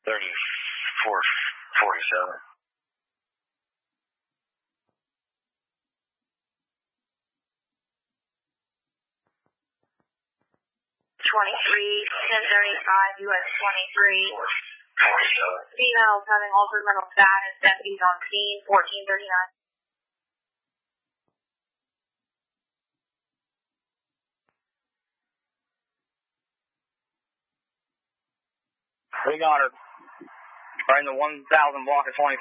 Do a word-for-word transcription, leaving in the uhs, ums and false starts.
thirty-four forty-seven. twenty-three, ten thirty-five, U S twenty-three. forty-seven. Females having altered mental status, deputies on scene, fourteen thirty-nine. We got her. Right in the one thousand block of twenty.